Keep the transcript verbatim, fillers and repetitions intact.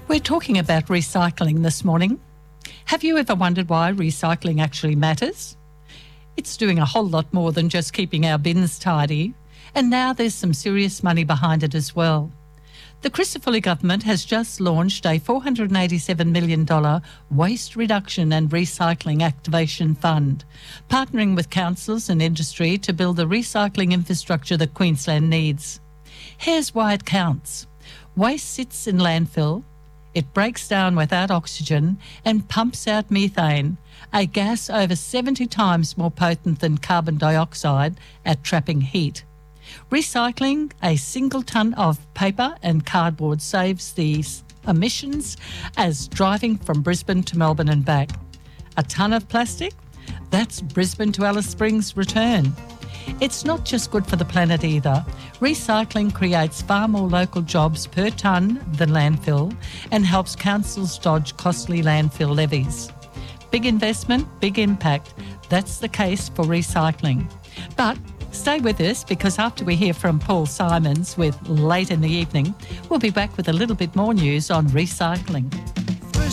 We're talking about recycling this morning. Have you ever wondered why recycling actually matters? It's doing a whole lot more than just keeping our bins tidy, and now there's some serious money behind it as well. The Christoffel government has just launched a four hundred eighty-seven million dollars Waste Reduction and Recycling Activation Fund, partnering with councils and industry to build the recycling infrastructure that Queensland needs. Here's why it counts. Waste sits in landfill, it breaks down without oxygen and pumps out methane, a gas over seventy times more potent than carbon dioxide at trapping heat. Recycling a single tonne of paper and cardboard saves these emissions as driving from Brisbane to Melbourne and back. A tonne of plastic? That's Brisbane to Alice Springs return. It's not just good for the planet either. Recycling creates far more local jobs per tonne than landfill and helps councils dodge costly landfill levies. Big investment, big impact. That's the case for recycling. But stay with us, because after we hear from Paul Simons with Late in the Evening, we'll be back with a little bit more news on recycling.